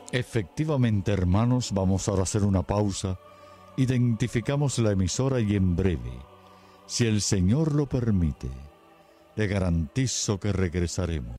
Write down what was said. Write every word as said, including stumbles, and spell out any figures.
Efectivamente, hermanos, vamos ahora a hacer una pausa. Identificamos la emisora y en breve, si el Señor lo permite, le garantizo que regresaremos.